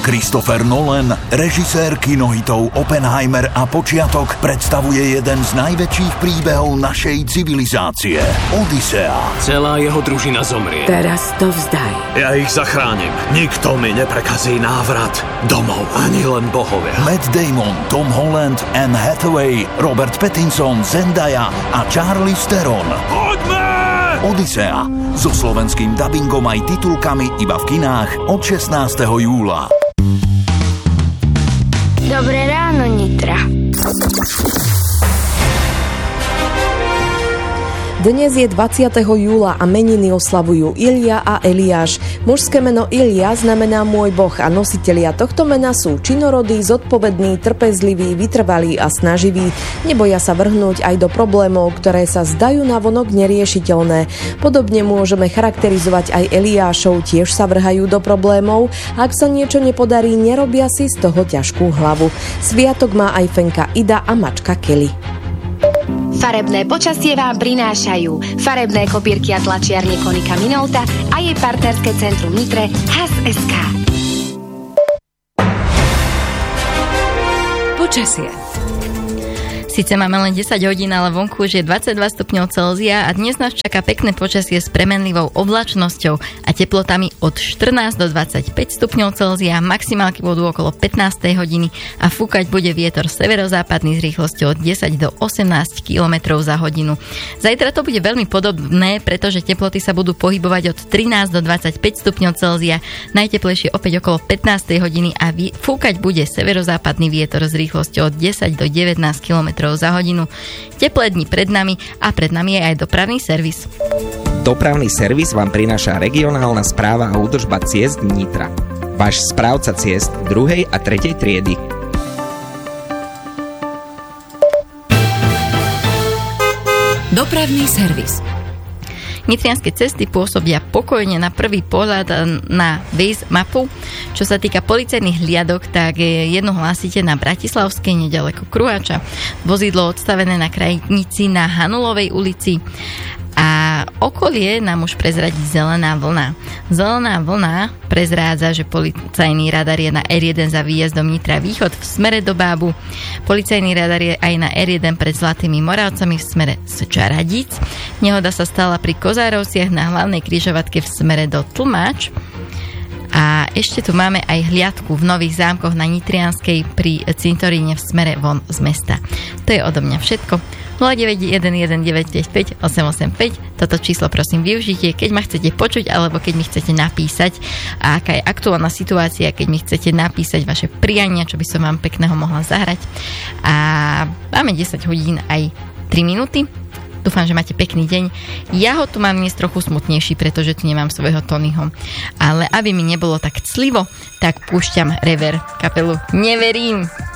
Christopher Nolan, režisér kinohitov Oppenheimer a Počiatok, predstavuje jeden z najväčších príbehov našej civilizácie. Odysea. Celá jeho družina zomrie. Teraz to vzdaj. Ja ich zachránim. Nikto mi neprekazí návrat domov. Ani len bohovia. Matt Damon, Tom Holland, Anne Hathaway, Robert Pattinson, Zendaya a Charlize Theron. Poďme! Odysea. So slovenským dabingom aj titulkami iba v kinách od 16. júla. Dobré ráno, Nitra. Dnes je 20. júla a meniny oslavujú Ilia a Eliáš. Mužské meno Ilia znamená môj boh a nositelia tohto mena sú činorodí, zodpovední, trpezliví, vytrvalí a snaživí. Neboja sa vrhnúť aj do problémov, ktoré sa zdajú navonok neriešiteľné. Podobne môžeme charakterizovať aj Eliášov, tiež sa vrhajú do problémov. Ak sa niečo nepodarí, nerobia si z toho ťažkú hlavu. Sviatok má aj fenka Ida a mačka Kelly. Farebné počasie vám prinášajú farebné kopírky a tlačiarne Konika Minolta a jej partnerské centrum Nitre Has.sk. Počasie. Síce máme len 10 hodín, ale vonku už je 22 stupňov Celzia a dnes nás čaká pekné počasie s premenlivou oblačnosťou a teplotami od 14 do 25 stupňov Celzia, maximálky budú okolo 15. hodiny a fúkať bude vietor severozápadný s rýchlosťou od 10 do 18 km za hodinu. Zajtra to bude veľmi podobné, pretože teploty sa budú pohybovať od 13 do 25 stupňov Celzia, najteplejšie opäť okolo 15. hodiny a fúkať bude severozápadný vietor s rýchlosťou od 10 do 19 km za hodinu. Teplé dni pred nami a pred nami je aj dopravný servis. Dopravný servis vám prináša regionálna správa a údržba ciest Nitra. Váš správca ciest 2. a 3. triedy. Dopravný servis. Nitrianske cesty pôsobia pokojne na prvý pohľad na Waze mapu. Čo sa týka policajných hliadok, tak jednu hlásite na Bratislavskej nedaleko Kruhača. Vozidlo odstavené na krajnici na Hanulovej ulici. A okolie nám už prezradí zelená vlna. Zelená vlna prezrádza, že policajný radar je na R1 za výjazdom Nitra Východ v smere do Bábu. Policajný radar je aj na R1 pred Zlatými Moravcami v smere z Čaradíc. Nehoda sa stala pri Kozárovciach na hlavnej križovatke v smere do Tlmač. A ešte tu máme aj hliadku v Nových Zámkoch na Nitrianskej pri cintoríne v smere von z mesta. To je odo mňa všetko. 0911955885. Toto číslo prosím využite, keď ma chcete počuť alebo keď mi chcete napísať, a aká je aktuálna situácia, keď mi chcete napísať vaše priania, čo by som vám pekného mohla zahrať. A máme 10 hodín aj 3 minúty. Dúfam, že máte pekný deň. Ja ho tu mám dnes trochu smutnejší, pretože tu nemám svojho Tonyho. Ale aby mi nebolo tak clivo, tak púšťam Rever kapelu Neverím.